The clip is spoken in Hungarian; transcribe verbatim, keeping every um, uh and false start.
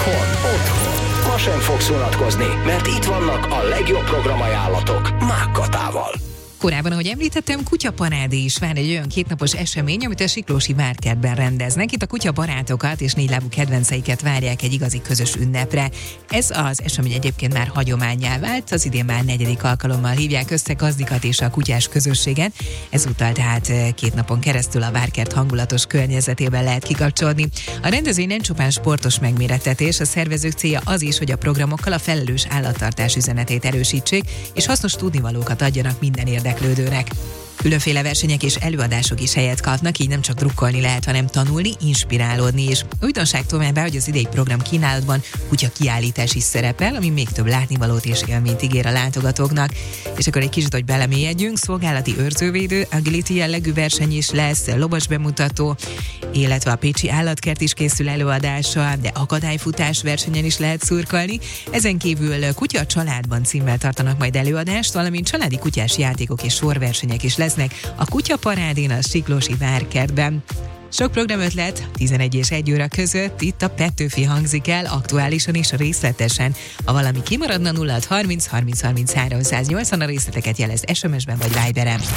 Otthon, otthon. Ma sem fogsz unatkozni, mert itt vannak a legjobb programajánlatok Mákkatával. Korábban, ahogy említettem, kutyaparádé is vár, egy olyan kétnapos esemény, amit a Siklósi Várkertben rendeznek. Itt a kutyabarátokat és négylábú kedvenceiket várják egy igazi közös ünnepre. Ez az esemény egyébként már hagyománnyá vált, az idén már negyedik alkalommal hívják össze gazdikat és a kutyás közösséget. Ezúttal tehát két napon keresztül a Várkert hangulatos környezetében lehet kikapcsolódni. A rendezvény nem csupán sportos megmérettetés, a szervezők célja az is, hogy a programokkal a felelős állattartás üzenetét erősítsék, és hasznos tudnivalókat adjanak minden érdeklődőnek. Különféle versenyek és előadások is helyet kapnak, így nem csak drukkolni lehet, hanem tanulni, inspirálódni is. Újdonság továbbá, hogy az idei program kínálatban kutya kiállítás is szerepel, ami még több látnivalót és élményt ígér a látogatóknak. És akkor egy kicsit, hogy belemélyedjünk, szolgálati őrzővédő, agility jellegű verseny is lesz, lovas bemutató, illetve a Pécsi Állatkert is készül előadással, de akadályfutás versenyen is lehet szurkolni. Ezen kívül Kutya a családban címmel tartanak majd előadást, valamint családi kutyás játékok és sorversenyek is lesznek a Kutyaparádén a Siklósi Várkertben. Sok programötlet tizenegy és egy óra között itt a Petőfi hangzik el, aktuálisan és részletesen. Ha valami kimaradna, nulla hat harminc harminc harminc háromszáznyolcvan, a részleteket jelez es em es-ben vagy Viberen.